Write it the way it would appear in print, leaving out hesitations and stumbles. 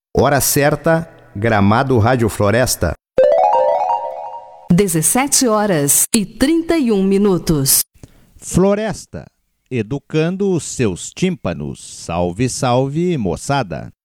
Hora certa, Gramado Rádio Floresta. 17h31. Floresta, educando os seus tímpanos. Salve, salve, moçada!